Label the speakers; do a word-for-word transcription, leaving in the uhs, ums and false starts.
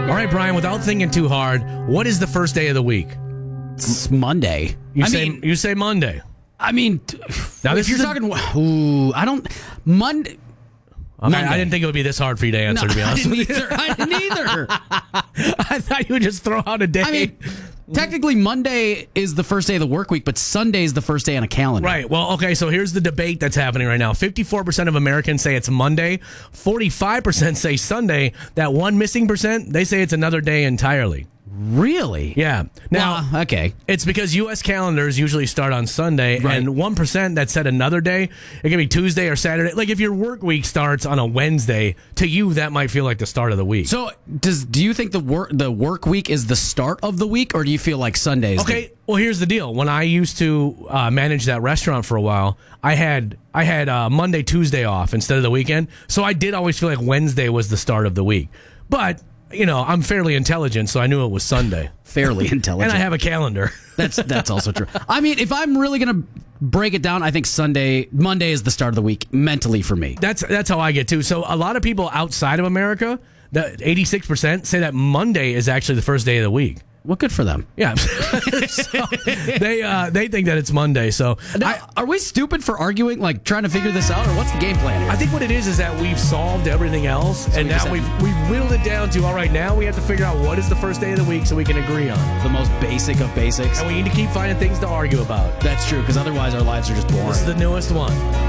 Speaker 1: All right, Brian, without thinking too hard, what is the first day of the week?
Speaker 2: It's Monday.
Speaker 1: You
Speaker 2: I
Speaker 1: say
Speaker 2: mean,
Speaker 1: you say Monday.
Speaker 2: I mean,
Speaker 1: Now,
Speaker 2: if
Speaker 1: this
Speaker 2: you're
Speaker 1: is a-
Speaker 2: talking, ooh, I don't Monday.
Speaker 1: Okay,
Speaker 2: Monday.
Speaker 1: I didn't think it would be this hard for you to answer,
Speaker 2: No,
Speaker 1: to be
Speaker 2: I
Speaker 1: honest
Speaker 2: didn't
Speaker 1: with you.
Speaker 2: either. I didn't either.
Speaker 1: I thought you would just throw out a day.
Speaker 2: I mean, technically, Monday is the first day of the work week, but Sunday is the first day on a calendar.
Speaker 1: Right. Well, okay, so here's the debate that's happening right now. fifty-four percent of Americans say it's Monday. forty-five percent say Sunday. That one missing percent, they say it's another day entirely.
Speaker 2: Really?
Speaker 1: Yeah. Now,
Speaker 2: Well, okay.
Speaker 1: it's because U S calendars usually start on Sunday,
Speaker 2: Right.
Speaker 1: and one percent that said another day, it can be Tuesday or Saturday. Like, if your work week starts on a Wednesday, to you, that might feel like the start of the week.
Speaker 2: So, does do you think the work the work week is the start of the week, or do you feel like Sunday is?
Speaker 1: Okay, well, here's the deal. When I used to uh, manage that restaurant for a while, I had I had uh, Monday, Tuesday off instead of the weekend. So I did always feel like Wednesday was the start of the week. But, you know, I'm fairly intelligent, so I knew it was Sunday.
Speaker 2: the, fairly intelligent?
Speaker 1: And I have a calendar.
Speaker 2: That's that's also true. I mean, if I'm really gonna break it down, I think Sunday, Monday is the start of the week mentally for me.
Speaker 1: That's that's how I get too. So a lot of people outside of America, the eighty-six percent say that Monday is actually the first day of the week.
Speaker 2: Well, good for them.
Speaker 1: Yeah, so they uh, they think that it's Monday. So
Speaker 2: Now,
Speaker 1: I,
Speaker 2: are we stupid for arguing, like trying to figure this out, or what's the game plan here?
Speaker 1: I think what it is is that we've solved everything else, and
Speaker 2: we just
Speaker 1: now
Speaker 2: have-
Speaker 1: we've we've whittled it down to all right. Now we have to figure out what is the first day of the week so we can agree on it,
Speaker 2: the most basic of basics.
Speaker 1: and we need to keep finding things to argue about.
Speaker 2: That's true, because otherwise our lives are just boring.
Speaker 1: This is the newest one.